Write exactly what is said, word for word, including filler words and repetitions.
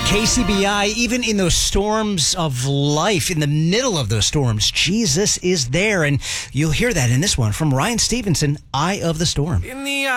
K C B I, even in those storms of life, in the middle of those storms, Jesus is there. And you'll hear that in this one from Ryan Stevenson, Eye of the Storm. In the